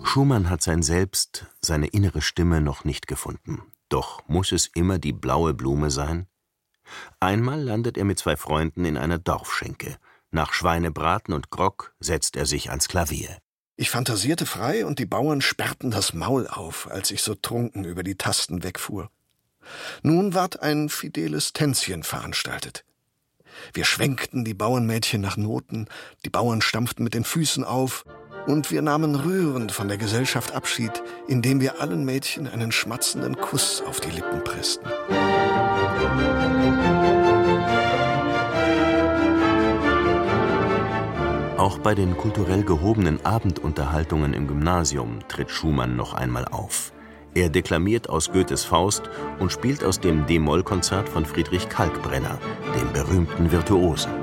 Schumann hat sein Selbst, seine innere Stimme noch nicht gefunden. Doch muss es immer die blaue Blume sein? Einmal landet er mit 2 Freunden in einer Dorfschenke. Nach Schweinebraten und Grog setzt er sich ans Klavier. Ich fantasierte frei und die Bauern sperrten das Maul auf, als ich so trunken über die Tasten wegfuhr. Nun ward ein fideles Tänzchen veranstaltet. Wir schwenkten die Bauernmädchen nach Noten, die Bauern stampften mit den Füßen auf und wir nahmen rührend von der Gesellschaft Abschied, indem wir allen Mädchen einen schmatzenden Kuss auf die Lippen pressten. Auch bei den kulturell gehobenen Abendunterhaltungen im Gymnasium tritt Schumann noch einmal auf. Er deklamiert aus Goethes Faust und spielt aus dem D-Moll-Konzert von Friedrich Kalkbrenner, dem berühmten Virtuosen.